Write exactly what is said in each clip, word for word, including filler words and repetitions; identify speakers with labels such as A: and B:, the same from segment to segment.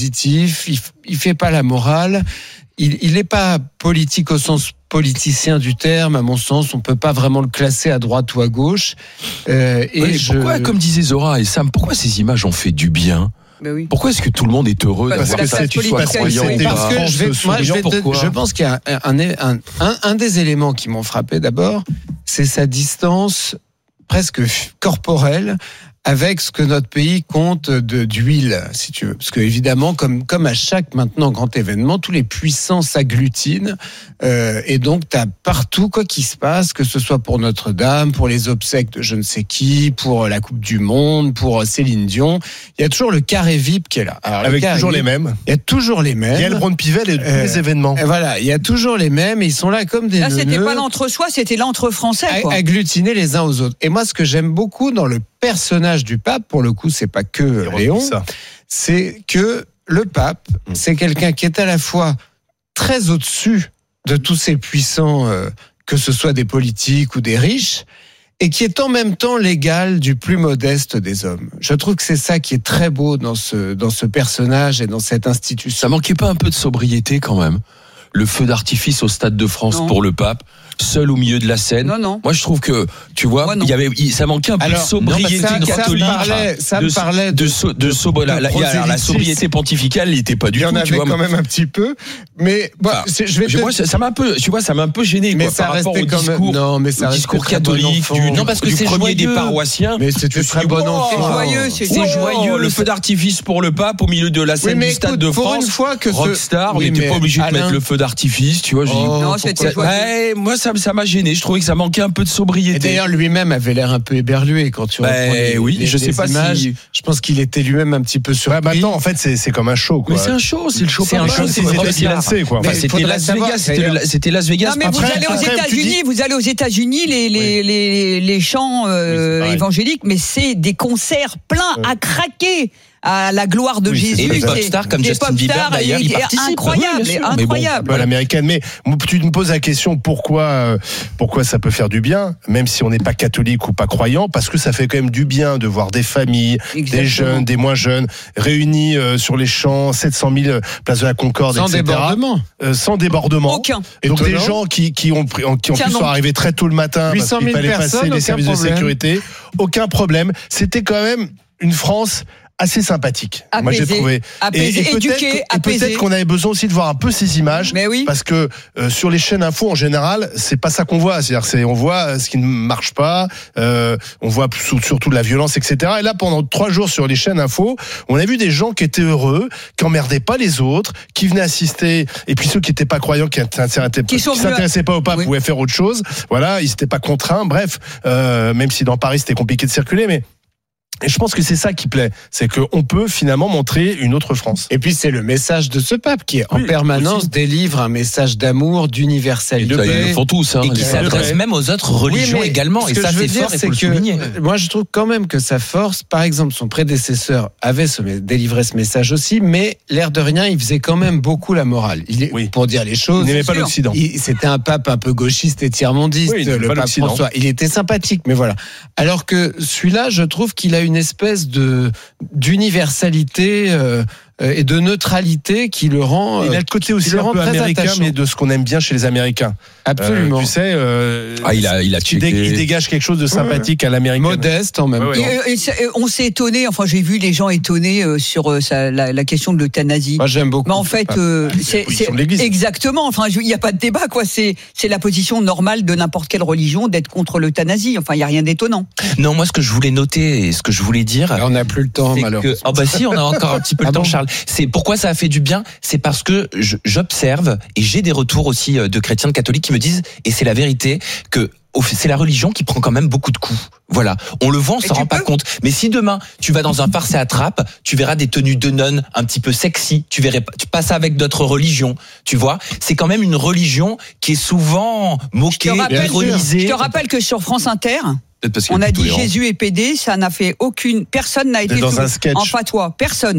A: positif, il, il fait pas la morale, il, il est pas politique au sens politicien du terme, à mon sens, on peut pas vraiment le classer à droite ou à gauche. Euh, et
B: oui,
A: je...
B: pourquoi, comme disait Zora et Sam, pourquoi ces images ont fait du bien?
C: Ben oui.
B: Pourquoi est-ce que tout le monde est heureux
C: parce
B: d'avoir ça?
C: Tu sois croyant,
A: parce que je, vais, moi, je, vais te, je pense qu'il y a un, un, un, un des éléments qui m'ont frappé d'abord, c'est sa distance presque corporelle avec ce que notre pays compte de, d'huile, si tu veux. Parce que évidemment, comme, comme à chaque maintenant grand événement, tous les puissants s'agglutinent. Euh, et donc, tu as partout quoi qu'il se passe, que ce soit pour Notre-Dame, pour les obsèques de je ne sais qui, pour la Coupe du Monde, pour Céline Dion. Il y a toujours le carré V I P qui est là.
D: Alors, avec toujours V I P, les mêmes.
A: Il y a toujours les mêmes.
D: Il y a le Braun-Pivel et tous euh, les événements.
A: Et voilà, il y a toujours les mêmes. Et ils sont là comme des
C: Là, c'était
A: neuneux,
C: pas l'entre-soi, c'était l'entre-français, quoi.
A: Agglutinés les uns aux autres. Et moi, ce que j'aime beaucoup dans le personnage du pape, pour le coup, c'est pas que Léon, c'est que le pape, mmh. c'est quelqu'un qui est à la fois très au-dessus de tous ces puissants, euh, que ce soit des politiques ou des riches, et qui est en même temps l'égal du plus modeste des hommes. Je trouve que c'est ça qui est très beau dans ce, dans ce personnage et dans cette institution.
B: Ça manquait pas un peu de sobriété quand même? Le feu d'artifice au Stade de France non. pour le pape, seul au milieu de la scène.
C: Non, non.
B: Moi, je trouve que, tu vois, il y avait, ça manquait un peu
A: alors,
B: de sobriété
A: non, ça,
B: catholique.
A: Ça me parlait, ça me parlait
B: de, de, de, de, de sobre, la, la, la, la sobriété pontificale, il n'était pas du tout.
A: Il y en avait
B: tu vois,
A: quand même un petit peu, mais bon,
B: enfin,
A: c'est, je vais.
B: Te... Moi, ça, ça m'a un peu, tu vois, ça m'a un peu gêné,
A: mais
B: quoi,
A: ça
B: par rapport au
A: quand
B: discours,
A: même, non, mais ça
B: au discours catholique. Du, non, parce que c'est premier des paroissiens.
A: Mais c'était très bon enfant.
C: C'est joyeux, c'est
B: joyeux. Le feu d'artifice pour le pape au milieu de la scène du Stade de France. Rockstar, on n'était pas obligé de mettre le feu d'artifice, tu vois.
C: Oh, non, c'était
B: ouais, moi ça, ça m'a gêné. Je trouvais que ça manquait un peu de sobriété.
A: Et d'ailleurs, lui-même avait l'air un peu éberlué quand tu
B: bah,
A: reprends les,
B: oui,
A: les,
B: je sais
A: les
B: pas
A: images.
B: Si...
A: Je pense qu'il était lui-même un petit peu surpris.
D: Ouais, maintenant, en fait, c'est, c'est comme un show, quoi.
B: Mais c'est un show, c'est le show.
D: C'est un show, c'est lancé, quoi.
B: Enfin, c'était Las Vegas, c'était, c'était Las Vegas.
C: Non, mais vous allez aux États-Unis, vous allez aux États-Unis, les les les les chants euh, évangéliques, mais c'est des concerts pleins à craquer. À la gloire de oui, Jésus,
B: et les pop stars comme Justin Bieber d'ailleurs, il participe.
C: Incroyable,
B: oui,
C: incroyable.
D: Bon, l'américaine, mais tu me poses la question pourquoi, euh, pourquoi ça peut faire du bien, même si on n'est pas catholique ou pas croyant, parce que ça fait quand même du bien de voir des familles, Exactement. des jeunes, des moins jeunes, réunis euh, sur les champs, sept cent mille place de la Concorde,
A: sans
D: et cetera.
A: Débordement.
D: Euh, sans débordement.
C: Aucun.
D: Et donc
A: Étonnant.
D: des gens qui qui ont qui en Tiens, plus non. sont arrivés très tôt le matin parce qu'il fallait passer les services problème. de sécurité. Aucun problème. C'était quand même une France assez sympathique.
C: Apaisé,
D: moi j'ai trouvé
C: apaisé,
D: et, et
C: éduqué,
D: peut-être,
C: apaisé.
D: et peut-être qu'on avait besoin aussi de voir un peu ces images,
C: mais oui.
D: parce que euh, sur les chaînes info en général c'est pas ça qu'on voit, c'est-à-dire c'est on voit ce qui ne marche pas, euh, on voit surtout de la violence, etc. Et là pendant trois jours sur les chaînes info on a vu des gens qui étaient heureux, qui emmerdaient pas les autres, qui venaient assister, et puis ceux qui étaient pas croyants, qui qui s'intéressaient pas au pape, oui. pouvaient faire autre chose, voilà, ils étaient pas contraints, bref, euh, même si dans Paris c'était compliqué de circuler, mais et je pense que c'est ça qui plaît, c'est qu'on peut finalement montrer une autre France.
A: Et puis c'est le message de ce pape qui, oui, en permanence, aussi. délivre un message d'amour, d'universalité.
B: Ils le font tous, hein.
E: Et qui s'adresse même aux autres religions oui, également. Et ça, c'est fort, il faut le souligner.
A: Moi, je trouve quand même que sa force, par exemple, son prédécesseur avait ce, délivré ce message aussi, mais l'air de rien, il faisait quand même beaucoup la morale. Il est, oui. Pour dire les choses.
D: Il n'aimait pas l'Occident.
A: Il, c'était un pape un peu gauchiste et tiers-mondiste, oui, le pape François. Il était sympathique, mais voilà. Alors que celui-là, je trouve qu'il a une espèce de d'universalité euh, et de neutralité qui le rend.
D: Il a le côté aussi un peu américain, attachant. Mais de ce qu'on aime bien chez les Américains.
A: Absolument.
D: Euh, tu sais, euh,
B: ah, il a, il a
D: il, dé, il dégage quelque chose de sympathique ouais. à l'américaine.
A: Modeste en même ouais, temps.
C: Et, et, et, on s'est étonné. Enfin, j'ai vu les gens étonnés euh, sur euh, ça, la, la question de l'euthanasie.
A: Moi, j'aime beaucoup.
C: Mais en fait, euh, c'est, c'est exactement. Enfin, il n'y a pas de débat, quoi. C'est, c'est la position normale de n'importe quelle religion d'être contre l'euthanasie. Enfin, il n'y a rien d'étonnant.
E: Non, moi, ce que je voulais noter et ce que je voulais dire.
A: Alors, on n'a plus le temps, malheureusement.
E: Ah, oh, bah si, on a encore un petit peu le ah temps, bon Charles. C'est pourquoi ça a fait du bien. C'est parce que je, j'observe et j'ai des retours aussi de chrétiens, de catholiques qui me disent, et c'est la vérité, que c'est la religion qui prend quand même beaucoup de coups. Voilà. On le voit, on s'en rend pas compte. Mais si demain, tu vas dans un farce et attrape, tu verras des tenues de nonnes un petit peu sexy. Tu verrais, tu passes avec d'autres religions. Tu vois. C'est quand même une religion qui est souvent moquée, ironisée.
C: Je te rappelle que sur France Inter, on a dit Jésus est pédé, ça n'a fait aucune, personne n'a été
D: dans un sketch.
C: en fatwa. Personne.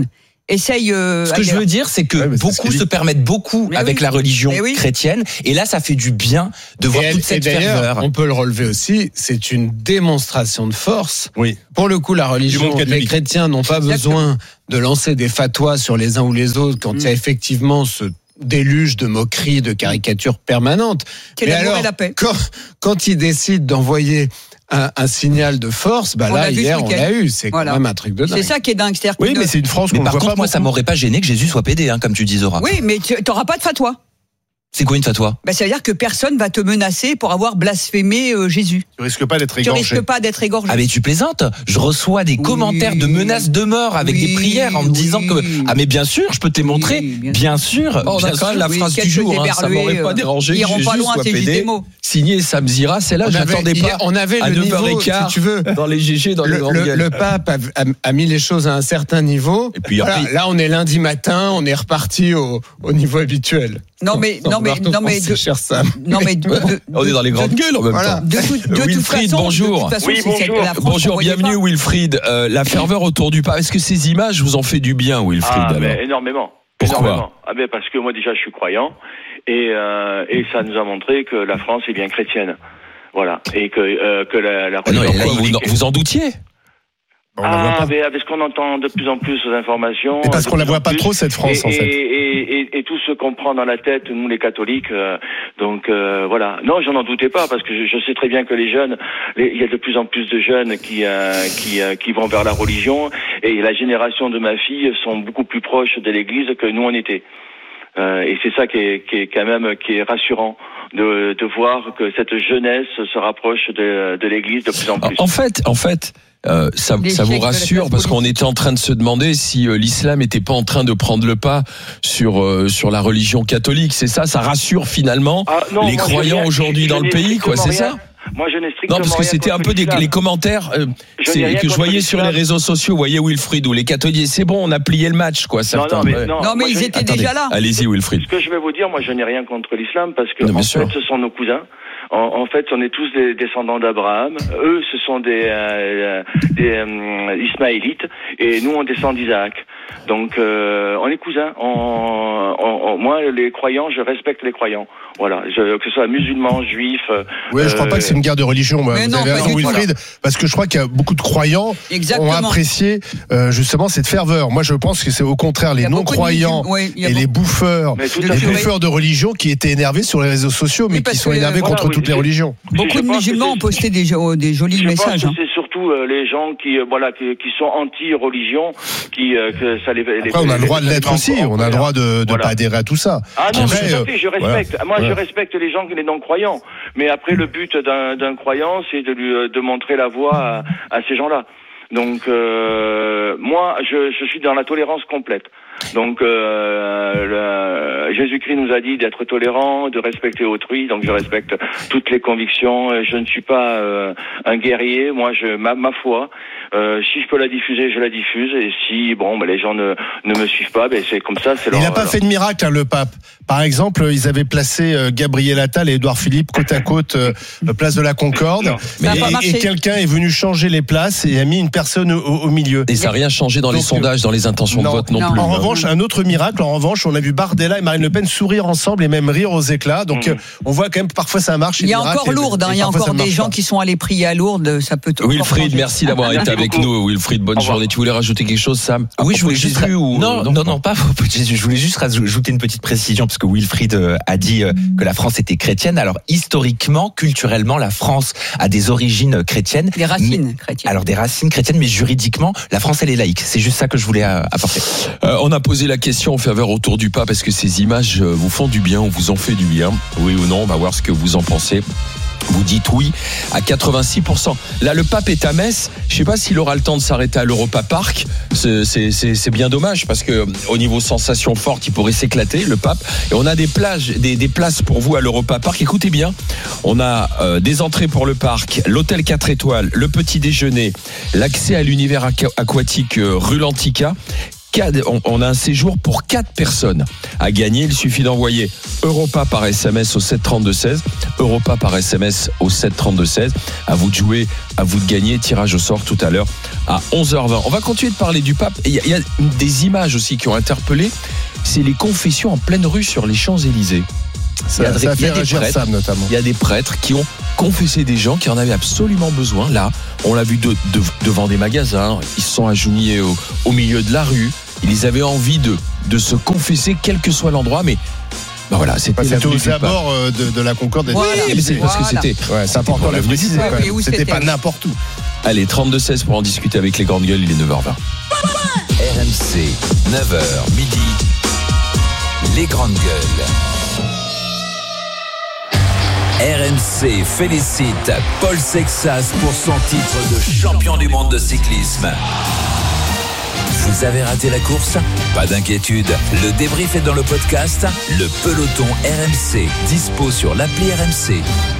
C: essaye. Euh,
E: Ce que ailleurs. je veux dire, c'est que ouais, beaucoup se permettent beaucoup mais avec oui. la religion oui. chrétienne, et là, ça fait du bien de voir et toute elle, cette ferveur.
A: On peut le relever aussi. C'est une démonstration de force. Oui. Pour le coup, la religion, les chrétiens n'ont pas Exactement. besoin de lancer des fatwas sur les uns ou les autres quand mmh. il y a effectivement ce déluge de moqueries, de caricatures permanentes.
C: Quel amour et la paix.
A: Quand, quand ils décident d'envoyer Un, un signal de force, bah on là hier on l'a eu, c'est voilà. quand même un truc de dingue.
C: C'est ça qui est dingue, c'est-à-dire
D: oui,
C: que
D: mais c'est une France qu'on
E: mais par
D: voit
E: contre,
D: pas
E: moi,
D: beaucoup.
E: Ça m'aurait pas gêné que Jésus soit pédé, hein, comme tu dis, Zora.
C: Oui, mais tu n'auras pas de fatwa.
E: C'est quoi une fatwa ?
C: Bah, ça veut dire que personne va te menacer pour avoir blasphémé euh, Jésus.
D: Tu risques pas d'être égorgé.
C: Tu risques pas d'être égorgé.
E: Ah mais tu plaisantes. Je reçois des oui. commentaires de menaces de mort avec oui. des prières en me disant oui. que ah mais bien sûr, je peux te les montrer. Oui, bien, bien sûr.
B: Oh,
E: bien
B: on a quand même la
C: oui,
B: phrase du jour. Hein, ça m'aurait pas dérangé.
C: Ils iront pas loin, c'est juste des mots.
B: Signé Sam Zira, c'est là. J'attendais pas.
A: On avait le niveau, si tu veux,
B: dans les G G, dans les grandes gueules.
A: Le pape a mis les choses à un certain niveau. Et puis là, on est lundi matin, on est reparti au niveau habituel.
C: Non mais non mais non mais
A: de, cher Sam.
C: Non mais de, de,
B: on est dans les grandes de, gueules en même voilà. temps.
C: De, de, de
B: Wilfried,
C: façon,
B: bonjour.
C: Façon,
B: oui, bonjour. Bonjour, bienvenue pas. Wilfried. Euh, la ferveur autour du pape. Est-ce que ces images vous ont fait du bien, Wilfried
F: Ah,
B: alors
F: mais énormément.
B: Pourquoi
F: énormément. Ah ben parce que moi déjà je suis croyant et euh, et ça nous a montré que la France est bien chrétienne. Voilà et que euh, que la, la
B: ah non, là, vous, vous en doutiez.
F: Ah, mais avec ce qu'on entend de plus en plus aux informations.
D: Et parce qu'on la voit pas plus, trop cette France
F: et,
D: en fait.
F: Et, et, et, et tout ce qu'on prend dans la tête, nous les catholiques. Euh, donc euh, voilà. Non, j'en en doutais pas parce que je, je sais très bien que les jeunes, les, il y a de plus en plus de jeunes qui euh, qui euh, qui vont vers la religion et la génération de ma fille sont beaucoup plus proches de l'Église que nous on était. Euh, et c'est ça qui est, qui est quand même qui est rassurant de, de voir que cette jeunesse se rapproche de, de l'Église de plus en plus.
B: En fait, en fait. Euh, ça, ça vous rassure parce qu'on était en train de se demander si euh, l'islam était pas en train de prendre le pas sur euh, sur la religion catholique. C'est ça, ça rassure finalement ah, non, les croyants rien, aujourd'hui dans le pays, quoi. C'est rien. ça.
F: Moi, je n'ai strictement
B: non, parce que c'était un peu des, les commentaires euh, c'est, que je voyais sur les réseaux sociaux. Vous voyez Wilfried ou les catholiques, c'est bon, on a plié le match, quoi. Certains.
F: Non, non, mais, non,
C: non, mais ils étaient attendez, déjà là.
B: Allez-y, Wilfried.
F: Ce que je vais vous dire, moi, je n'ai rien contre l'islam parce que non, en fait, ce sont nos cousins. En, en fait, on est tous des descendants d'Abraham. Eux, ce sont des, euh, des euh, Ismaélites, et nous, on descend d'Isaac. Donc, euh, on est cousins. On, on, on, moi, les croyants, je respecte les croyants. Voilà, je, que ce soit musulmans, juifs.
D: Oui, euh, je crois pas que c'est une guerre de religion. Moi. Vous non, avez raison, Wilfried, parce que je crois qu'il y a beaucoup de croyants Exactement. ont apprécié euh, justement cette ferveur. Moi, je pense que c'est au contraire les non-croyants oui, et beaucoup... les bouffeurs, les bouffeurs de religion qui étaient énervés sur les réseaux sociaux, mais oui, qui sont énervés voilà, contre oui, toutes les religions.
C: Beaucoup de musulmans ont posté des, des jolis
F: je
C: messages.
F: Pense que c'est surtout euh, les gens qui, euh, voilà, qui, qui sont anti-religion, qui, euh, que ça les.
D: Après, les, on a le droit de l'être aussi. On a le droit de ne voilà. pas adhérer à tout ça.
F: Ah non, Après, euh, je respecte. Voilà. Moi, je respecte les gens, les non-croyants. Mais après, le but d'un, d'un croyant, c'est de lui de montrer la voie à, à ces gens-là. Donc, euh, moi, je, je suis dans la tolérance complète. Donc, euh, le, Jésus-Christ nous a dit d'être tolérant, de respecter autrui. Donc, je respecte toutes les convictions. Je ne suis pas euh, un guerrier. Moi, je ma, ma foi. Euh, si je peux la diffuser, je la diffuse. Et si bon, bah, les gens ne, ne me suivent pas, ben c'est comme ça. C'est leur,
D: il n'a pas
F: leur...
D: fait de miracle, hein, le pape. Par exemple, ils avaient placé euh, Gabriel Attal et Édouard Philippe côte à côte, euh, place de la Concorde. Mais et, et quelqu'un est venu changer les places et a mis une personne au, au milieu.
B: Et ça n'a rien changé dans Donc, les sondages, dans les intentions non, de vote non, non plus.
D: En revanche, un autre miracle. En revanche, on a vu Bardella et Marine Le Pen sourire ensemble et même rire aux éclats. Donc, mmh. on voit quand même parfois ça marche.
C: Il y a encore Lourdes. Hein, il y a encore des gens pas. qui sont allés prier à Lourdes. Ça peut.
B: Wilfried, merci d'avoir été avec nous. Wilfried, bonne journée. Tu voulais rajouter quelque chose, Sam?
E: Oui, je voulais juste. Ou... Non, non, non, pas. Je voulais juste rajouter une petite précision parce que Wilfried a dit que la France était chrétienne. Alors, historiquement, culturellement, la France a des origines chrétiennes.
C: Des racines chrétiennes.
E: Alors, des racines chrétiennes, mais juridiquement, la France, elle est laïque. C'est juste ça que je voulais apporter.
B: Euh, on a posé la question en faveur autour du pape. Est-ce que ces images vous font du bien ou vous en fait du bien? Oui ou non? On va voir ce que vous en pensez. Vous dites oui à quatre-vingt-six pour cent. Là, le pape est à Metz. Je ne sais pas s'il aura le temps de s'arrêter à l'Europa Park. C'est, c'est, c'est, c'est bien dommage parce que au niveau sensation forte, il pourrait s'éclater, le pape. Et on a des plages, des, des places pour vous à l'Europa Park. Écoutez bien, on a euh, des entrées pour le parc, l'hôtel quatre étoiles, le petit déjeuner, l'accès à l'univers aquatique euh, rue Lantica. on a un séjour pour quatre personnes à gagner. Il suffit d'envoyer Europa par S M S au sept trente-deux seize. Europa par S M S au sept trente-deux seize. À vous de jouer, à vous de gagner. Tirage au sort tout à l'heure à onze heures vingt. On va continuer de parler du pape. Il y, y a des images aussi qui ont interpellé. C'est les confessions en pleine rue sur les Champs-Élysées.
D: Ça, il y a, ça a fait réagir Sam notamment.
B: Il y a des prêtres qui ont confessé des gens qui en avaient absolument besoin. Là, on l'a vu de, de, devant des magasins. Ils se sont agenouillés au, au milieu de la rue. Ils avaient envie de, de se confesser quel que soit l'endroit, mais ben voilà, c'était,
D: bah, c'était aux abords de, de la Concorde.
B: Oui, mais c'est parce
C: voilà.
B: que c'était.
D: Ouais, c'est important de le préciser.
C: Ouais, oui,
D: c'était, c'était pas n'importe où.
B: Allez, trente-deux seize pour en discuter avec les grandes gueules. Il est neuf heures vingt.
G: R M C, neuf heures midi. Les grandes gueules. R M C félicite Paul Sexas pour son titre de champion du monde de cyclisme. Vous avez raté la course ? Pas d'inquiétude, le débrief est dans le podcast Le Peloton R M C, dispo sur l'appli R M C.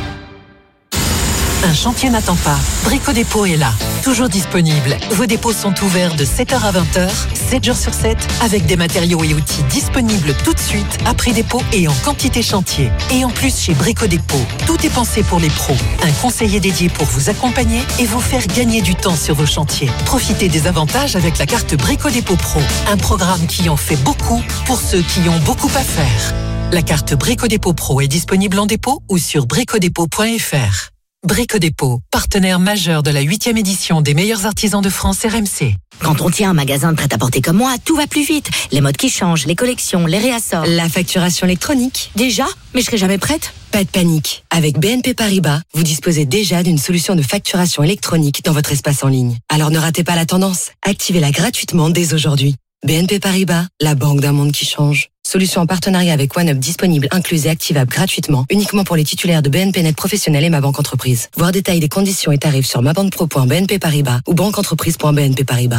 H: Un chantier n'attend pas. Brico Dépôt est là, toujours disponible. Vos dépôts sont ouverts de sept heures à vingt heures, sept jours sur sept, avec des matériaux et outils disponibles tout de suite, après dépôt et en quantité chantier. Et en plus, chez Brico Dépôt, tout est pensé pour les pros. Un conseiller dédié pour vous accompagner et vous faire gagner du temps sur vos chantiers. Profitez des avantages avec la carte Brico Dépôt Pro, un programme qui en fait beaucoup pour ceux qui ont beaucoup à faire. La carte Brico Dépôt Pro est disponible en dépôt ou sur bricodépôt point f r. Brico Dépôt, partenaire majeur de la huitième édition des meilleurs artisans de France R M C.
I: Quand on tient un magasin de prêt-à-porter comme moi, tout va plus vite. Les modes qui changent, les collections, les réassorts.
J: La facturation électronique.
I: Déjà ? Mais je serai jamais prête.
J: Pas de panique. Avec B N P Paribas, vous disposez déjà d'une solution de facturation électronique dans votre espace en ligne. Alors ne ratez pas la tendance. Activez-la gratuitement dès aujourd'hui. B N P Paribas, la banque d'un monde qui change. Solution en partenariat avec OneUp disponible, incluse et activable gratuitement, uniquement pour les titulaires de B N P Net Professionnel et Ma Banque Entreprise. Voir détails des conditions et tarifs sur mabanquepro point b n p paribas ou banqueentreprise point b n p paribas.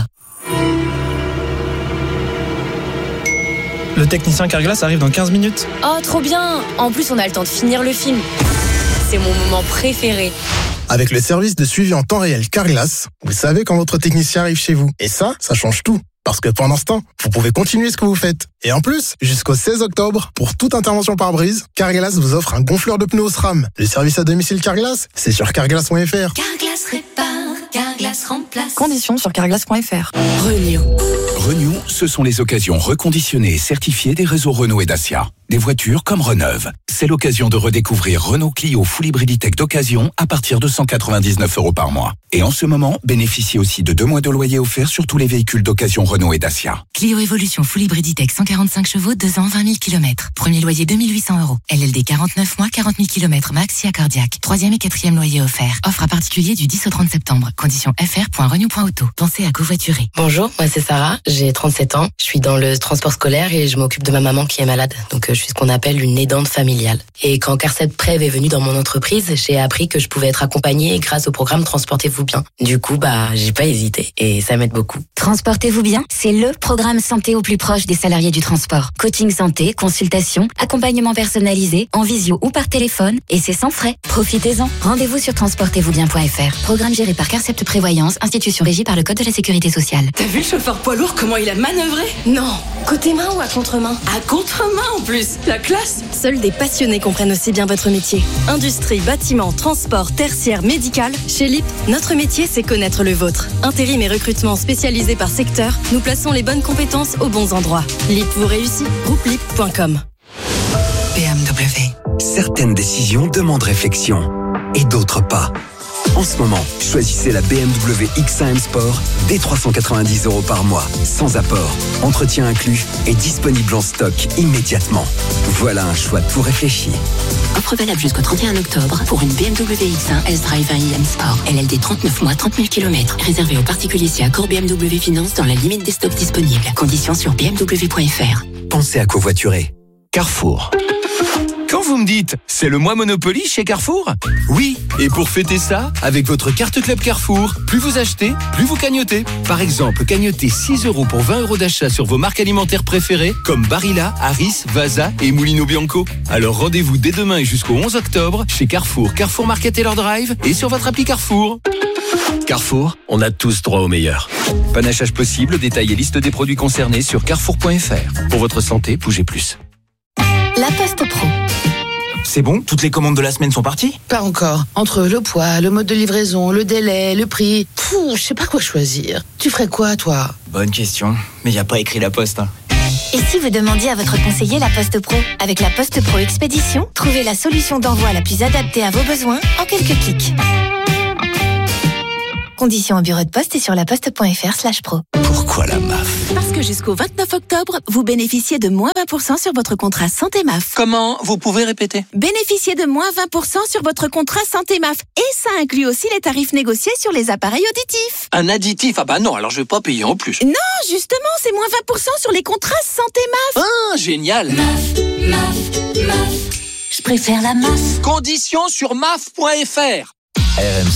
K: Le technicien Carglass arrive dans quinze minutes.
L: Oh, trop bien! En plus, on a le temps de finir le film. C'est mon moment préféré.
M: Avec le service de suivi en temps réel Carglass, vous savez quand votre technicien arrive chez vous. Et ça, ça change tout. Parce que pendant ce temps, vous pouvez continuer ce que vous faites. Et en plus, jusqu'au seize octobre, pour toute intervention par brise, Carglass vous offre un gonfleur de pneus au SRAM. Le service à domicile Carglass, c'est sur carglass point f r.
N: Carglass répare, Carglass remplace.
J: Conditions sur carglass point f r.
N: Renew.
G: Renew, ce sont les occasions reconditionnées et certifiées des réseaux Renault et Dacia. Des voitures comme Reneuve. C'est l'occasion de redécouvrir Renault Clio Full Hybriditech d'occasion à partir de cent quatre-vingt-dix-neuf euros par mois. Et en ce moment, bénéficiez aussi de deux mois de loyer offerts sur tous les véhicules d'occasion Renault et Dacia.
O: Clio Evolution Full Hybriditech cent quarante-cinq chevaux, deux ans, vingt mille kilomètres. Premier loyer deux mille huit cents euros. L L D quarante-neuf mois, quarante mille kilomètres max, si cardiaque. Troisième et quatrième loyer offert. Offre à particulier du dix au trente septembre. Conditions f r point renew point auto. Pensez à covoiturer.
P: Bonjour, moi c'est Sarah, j'ai trente-sept ans. Je suis dans le transport scolaire et je m'occupe de ma maman qui est malade. Donc je suis ce qu'on appelle une aidante familiale. Et quand Carcep Prev est venu dans mon entreprise, j'ai appris que je pouvais être accompagnée grâce au programme Transportez-vous bien. Du coup, bah, j'ai pas hésité et ça m'aide beaucoup.
I: Transportez-vous bien, c'est le programme santé au plus proche des salariés du transport. Coaching santé, consultation, accompagnement personnalisé, en visio ou par téléphone, et c'est sans frais. Profitez-en. Rendez-vous sur transportez vous bien point f r. Programme géré par Carcept Prévoyance, institution régie par le Code de la Sécurité sociale.
J: T'as vu le chauffeur poids lourd, comment il a manœuvré?
P: Non, côté main ou à contre-main?
J: À contre-main en plus, la classe.
Q: Seuls des passionnés comprennent aussi bien votre métier. Industrie, bâtiment, transport, tertiaire, médical. Chez L I P, notre métier, c'est connaître le vôtre. Intérim et recrutement spécialisé par secteur, nous plaçons les bonnes compétences aux bons endroits. L I P vous réussit, groupe lip point com.
R: B M W. Certaines décisions demandent réflexion et d'autres pas. En ce moment, choisissez la B M W X un M Sport dès trois cent quatre-vingt-dix euros par mois, sans apport, entretien inclus et disponible en stock immédiatement. Voilà un choix tout réfléchi.
O: Offre valable jusqu'au trente et un octobre pour une B M W X un S-Drive un i M Sport. L L D trente-neuf mois, trente mille kilomètres. Réservé aux particuliers si accord B M W Finance dans la limite des stocks disponibles. Conditions sur b m w point f r.
R: Pensez à covoiturer. Carrefour.
S: Quand vous me dites « c'est le mois Monopoly chez Carrefour », oui, et pour fêter ça, avec votre carte Club Carrefour, plus vous achetez, plus vous cagnotez. Par exemple, cagnotez six euros pour vingt euros d'achat sur vos marques alimentaires préférées, comme Barilla, Harris, Vasa et Mulino Bianco. Alors rendez-vous dès demain et jusqu'au onze octobre, chez Carrefour, Carrefour Market et leur Drive, et sur votre appli Carrefour. Carrefour, on a tous droit au meilleur. Panachage possible, détail et liste des produits concernés sur carrefour point f r. Pour votre santé, bougez plus.
T: La Poste Pro.
U: C'est bon? Toutes les commandes de la semaine sont parties?
V: Pas encore. Entre le poids, le mode de livraison, le délai, le prix... Pouh, je sais pas quoi choisir. Tu ferais quoi, toi?
U: Bonne question. Mais y a pas écrit la Poste, hein.
T: Et si vous demandiez à votre conseiller La Poste Pro? Avec La Poste Pro Expédition, trouvez la solution d'envoi la plus adaptée à vos besoins en quelques clics. Conditions au bureau de poste et sur laposte point f r slash pro.
S: Pourquoi la M A F?
W: Parce que jusqu'au vingt-neuf octobre, vous bénéficiez de moins vingt pour cent sur votre contrat Santé M A F.
U: Comment? Vous pouvez répéter?
W: Bénéficiez de moins vingt pour cent sur votre contrat Santé M A F. Et ça inclut aussi les tarifs négociés sur les appareils auditifs.
U: Un additif? Ah bah non, alors je vais pas payer en plus.
W: Non, justement, c'est moins vingt pour cent sur les contrats Santé M A F.
U: Ah, génial.
N: M A F, M A F, M A F. Je préfère la M A F.
U: Conditions sur M A F point f r.
X: R M C.